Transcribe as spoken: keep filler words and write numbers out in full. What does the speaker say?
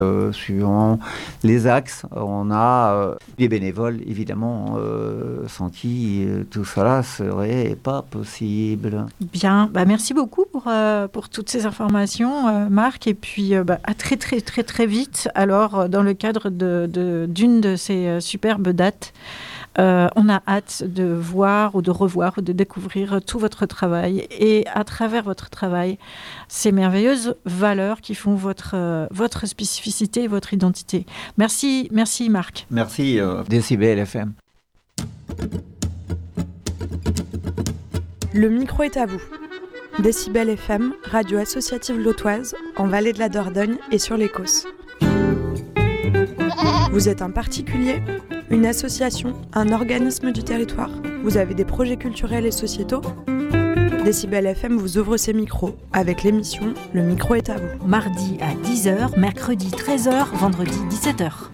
Euh, suivant les axes, on a euh, des bénévoles, évidemment, euh, sans qui euh, tout cela serait pas possible. Bien, bah merci beaucoup pour, euh, pour toutes ces informations, euh, Marc, et puis euh, bah, à très très très très vite, alors dans le cadre de, de, d'une de ces euh, superbes dates. Euh, on a hâte de voir ou de revoir ou de découvrir tout votre travail et à travers votre travail, ces merveilleuses valeurs qui font votre, euh, votre spécificité et votre identité. Merci, merci Marc. Merci euh, Décibel F M. Le micro est à vous. Décibel F M, radio associative lautoise, en Vallée de la Dordogne et sur les Causses. Vous êtes un particulier, une association, un organisme du territoire. Vous avez des projets culturels et sociétaux. Décibel F M vous ouvre ses micros avec l'émission Le micro est à vous. Mardi à dix heures, mercredi treize heures, vendredi dix-sept heures.